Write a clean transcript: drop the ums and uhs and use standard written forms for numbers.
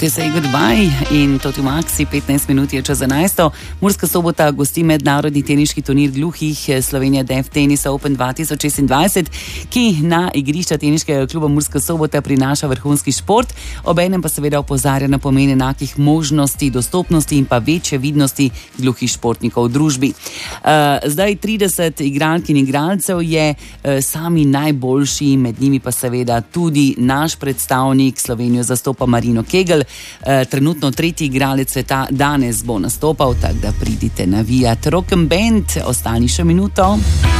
Te say goodbye in to tu Maxi, 15 minut je čez 11. Murska Sobota gosti mednarodni teniški turnir gluhih Slovenija Deaf Tennis Open 2026, ki na igrišča teniškega kluba Murska Sobota prinaša vrhunski šport, obenem pa seveda opozarja na pomen enakih možnosti, dostopnosti in pa večje vidnosti gluhih športnikov v družbi. Zdaj 30 igralk in igralcev je sami najboljši, med njimi pa seveda tudi naš predstavnik, Slovenijo zastopa Marino Kegel, trenutno tretji igralec sveta, danes bo nastopal, tako da pridite navijat. Rock and Band, ostani še minuto.